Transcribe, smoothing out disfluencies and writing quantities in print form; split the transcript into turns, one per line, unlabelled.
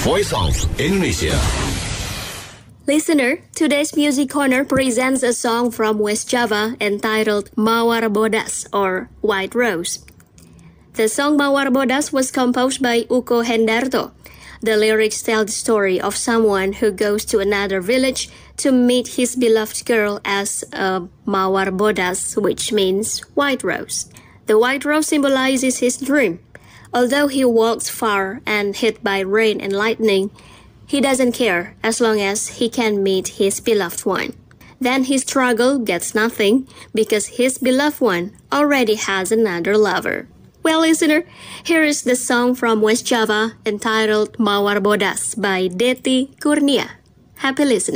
Voice of Indonesia.
Listener, today's Music Corner presents a song from West Java entitled Mawar Bodas or White Rose. The song Mawar Bodas was composed by Uko Hendarto. The lyrics tell the story of someone who goes to another village to meet his beloved girl as a Mawar Bodas, which means white rose. The white rose symbolizes his dream. Although he walks far and hit by rain and lightning, he doesn't care as long as he can meet his beloved one. Then his struggle gets nothing because his beloved one already has another lover. Well, listener, here is the song from West Java entitled Mawar Bodas by Deti Kurnia. Happy listening.